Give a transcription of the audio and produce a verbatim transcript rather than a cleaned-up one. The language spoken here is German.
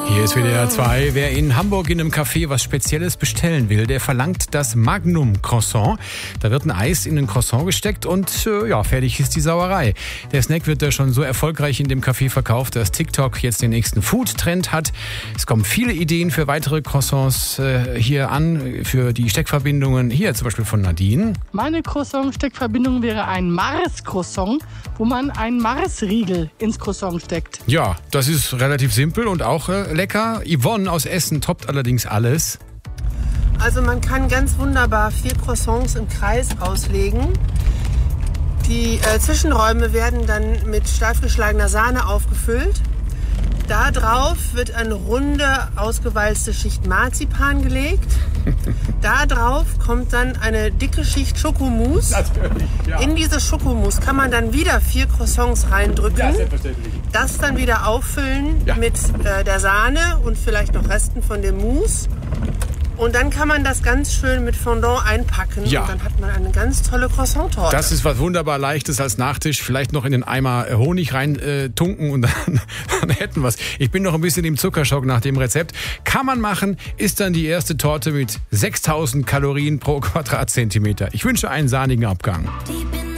Hier ist W D R zwei. Wer in Hamburg in einem Café was Spezielles bestellen will, der verlangt das Magnum Croissant. Da wird ein Eis in ein Croissant gesteckt und äh, ja, fertig ist die Sauerei. Der Snack wird da schon so erfolgreich in dem Café verkauft, dass TikTok jetzt den nächsten Food-Trend hat. Es kommen viele Ideen für weitere Croissants äh, hier an, für die Steckverbindungen. Hier zum Beispiel von Nadine. Meine Croissant-Steckverbindung wäre ein Mars-Croissant, wo man einen Mars-Riegel ins Croissant steckt. Ja, das ist relativ simpel und auch äh, lecker. Yvonne aus Essen toppt allerdings alles. Also man kann ganz wunderbar vier Croissants im Kreis auslegen. Die äh, Zwischenräume werden dann mit steif geschlagener Sahne aufgefüllt. Da drauf wird eine runde, ausgewalzte Schicht Marzipan gelegt. Da drauf kommt dann eine dicke Schicht Schokomousse. Natürlich, ja. In diese Schokomousse kann man dann wieder vier Croissants reindrücken. Ja, selbstverständlich. Das dann wieder auffüllen Ja. mit äh, der Sahne und vielleicht noch Resten von dem Mousse. Und dann kann man das ganz schön mit Fondant einpacken. Ja. Und dann hat man eine ganz tolle Croissant-Torte. Das ist was wunderbar Leichtes als Nachtisch. Vielleicht noch in den Eimer Honig rein äh, tunken und dann, dann hätten wir es. Ich bin noch ein bisschen im Zuckerschock nach dem Rezept. Kann man machen, ist dann die erste Torte mit sechstausend Kalorien pro Quadratzentimeter. Ich wünsche einen sahnigen Abgang.